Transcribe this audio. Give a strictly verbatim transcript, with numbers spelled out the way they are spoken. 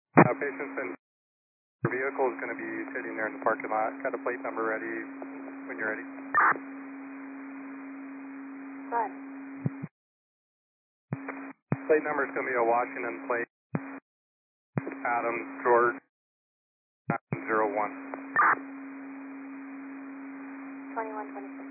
Uh, patients and vehicle is going to be sitting there in the parking lot. Got a plate number ready when you're ready. Good. Plate number is going to be a Washington plate. Adam George zero one. twenty-one twenty-six.